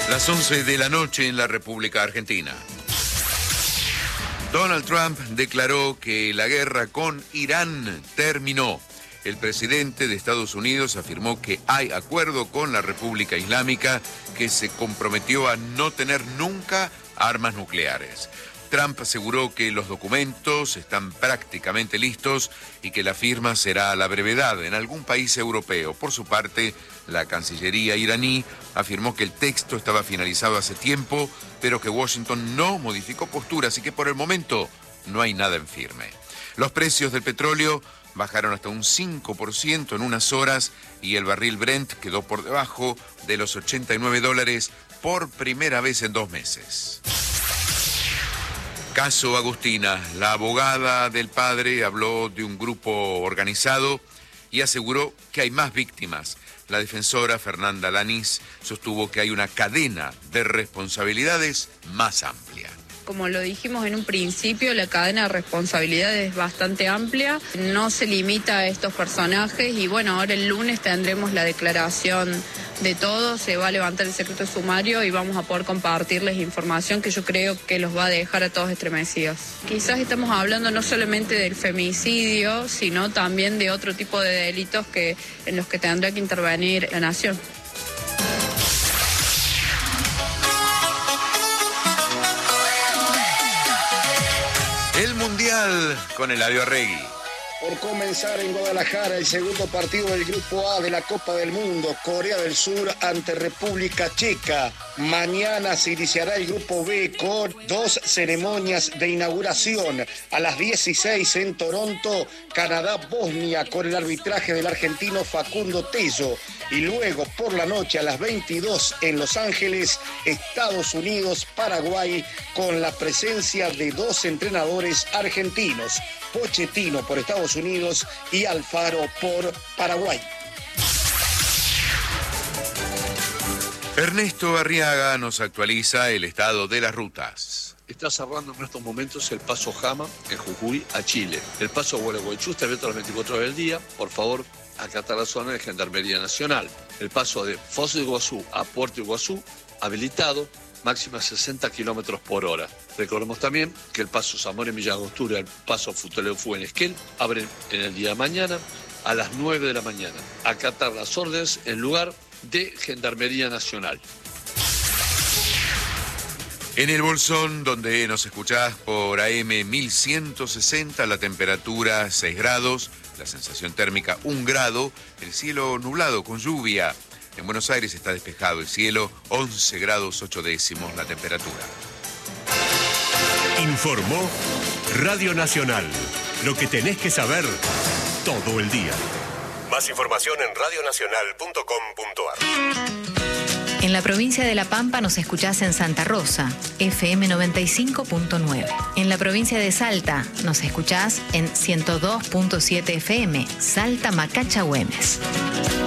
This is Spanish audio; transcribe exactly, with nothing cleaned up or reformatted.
Las once de la noche en la República Argentina. Donald Trump declaró que la guerra con Irán terminó. El presidente de Estados Unidos afirmó que hay acuerdo con la República Islámica, que se comprometió a no tener nunca armas nucleares. Trump aseguró que los documentos están prácticamente listos y que la firma será a la brevedad en algún país europeo. Por su parte, la Cancillería iraní afirmó que el texto estaba finalizado hace tiempo, pero que Washington no modificó posturas y que por el momento no hay nada en firme. Los precios del petróleo bajaron hasta un cinco por ciento en unas horas y el barril Brent quedó por debajo de los ochenta y nueve dólares por primera vez en dos meses. Caso Agustina. La abogada del padre habló de un grupo organizado y aseguró que hay más víctimas. La defensora Fernanda Lanís sostuvo que hay una cadena de responsabilidades más amplia. Como lo dijimos en un principio, la cadena de responsabilidad es bastante amplia, no se limita a estos personajes y bueno, ahora el lunes tendremos la declaración de todos, se va a levantar el secreto sumario y vamos a poder compartirles información que yo creo que los va a dejar a todos estremecidos. Quizás estamos hablando no solamente del femicidio, sino también de otro tipo de delitos que, en los que tendrá que intervenir la nación. El Mundial con Eladio Arregui. Por comenzar en Guadalajara el segundo partido del Grupo A de la Copa del Mundo, Corea del Sur ante República Checa. Mañana se iniciará el Grupo B con dos ceremonias de inauguración. A las dieciséis en Toronto, Canadá-Bosnia con el arbitraje del argentino Facundo Tello. Y luego por la noche a las veintidós en Los Ángeles, Estados Unidos-Paraguay con la presencia de dos entrenadores argentinos. Pochettino por Estados Unidos y Alfaro por Paraguay. Ernesto Arriaga nos actualiza el estado de las rutas. Está cerrando en estos momentos el paso Jama en Jujuy a Chile. El paso Gualeguaychú está abierto a las veinticuatro horas del día. Por favor, acatar la zona de Gendarmería Nacional. El paso de Foz de Iguazú a Puerto Iguazú habilitado, máxima sesenta kilómetros por hora. Recordemos también que el paso Zamora en Villa Angostura, el paso Futaleufú en Esquel, abren en el día de mañana a las nueve de la mañana. Acatar las órdenes en lugar de Gendarmería Nacional. En el Bolsón, donde nos escuchás por A M mil ciento sesenta, la temperatura seis grados, la sensación térmica un grado, el cielo nublado con lluvia. En Buenos Aires está despejado el cielo, once grados ocho décimos la temperatura. Informó Radio Nacional. Lo que tenés que saber todo el día. Más información en radio nacional punto com punto ar. En la provincia de La Pampa nos escuchás en Santa Rosa, F M noventa y cinco punto nueve. En la provincia de Salta nos escuchás en ciento dos punto siete F M, Salta Macacha Güemes.